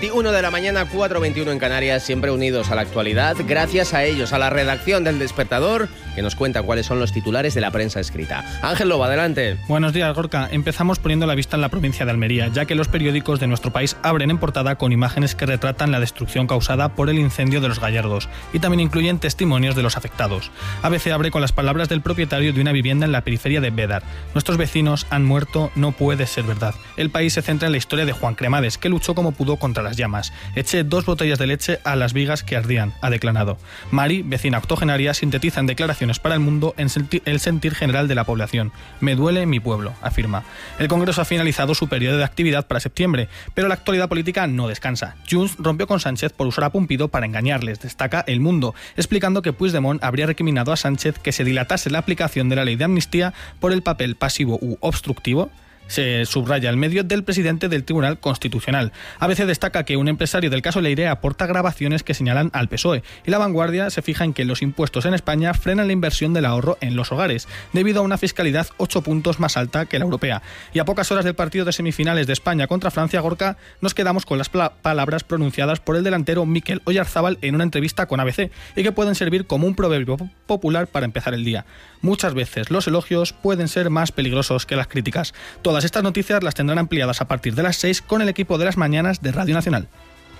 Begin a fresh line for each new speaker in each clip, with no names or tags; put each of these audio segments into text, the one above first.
4:21 de la mañana, 4:21 en Canarias, siempre unidos a la actualidad, gracias a ellos, a la redacción del Despertador, que nos cuenta cuáles son los titulares de la prensa escrita. Ángel Lobo, adelante.
Buenos días, Gorka. Empezamos poniendo la vista en la provincia de Almería, ya que los periódicos de nuestro país abren en portada con imágenes que retratan la destrucción causada por el incendio de los Gallardos y también incluyen testimonios de los afectados. ABC abre con las palabras del propietario de una vivienda en la periferia de Bédar. Nuestros vecinos han muerto, no puede ser verdad. El país se centra en la historia de Juan Cremades, que luchó como pudo contra las llamas. Eché 2 botellas de leche a las vigas que ardían, ha declarado. Mari, vecina octogenaria, sintetiza en declaraciones para El Mundo el sentir general de la población. Me duele mi pueblo, afirma. El Congreso ha finalizado su periodo de actividad para septiembre, pero la actualidad política no descansa. Junts rompió con Sánchez por usar a Pumpido para engañarles, destaca El Mundo, explicando que Puigdemont habría recriminado a Sánchez que se dilatase la aplicación de la ley de amnistía por el papel pasivo u obstructivo. Se subraya el medio del presidente del Tribunal Constitucional. ABC destaca que un empresario del caso Leire aporta grabaciones que señalan al PSOE y La Vanguardia se fija en que los impuestos en España frenan la inversión del ahorro en los hogares debido a una fiscalidad 8 puntos más alta que la europea. Y a pocas horas del partido de semifinales de España contra Francia, Gorka, nos quedamos con las palabras pronunciadas por el delantero Mikel Oyarzábal en una entrevista con ABC y que pueden servir como un proverbio popular para empezar el día. Muchas veces los elogios pueden ser más peligrosos que las críticas. Todas estas noticias las tendrán ampliadas a partir de las 6 con el equipo de las mañanas de Radio Nacional.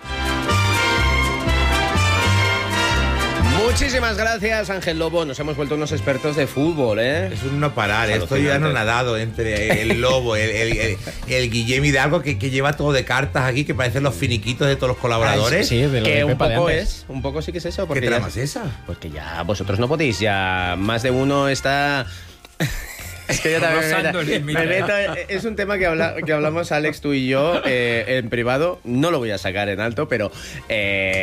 Muchísimas gracias, Ángel Lobo. Nos hemos vuelto unos expertos de fútbol, ¿eh?
Es un no parar. Estoy anonadado entre el Lobo, el Guillem Hidalgo, que lleva todo de cartas aquí, que parecen los finiquitos de todos los colaboradores.
Sí, de lo que de un poco es. Un poco sí que es eso.
¿Qué trama es esa?
Pues que ya vosotros no podéis, ya más de uno está... Es que yo también me meto, es un tema que hablamos Alex, tú y yo, en privado. No lo voy a sacar en alto, pero...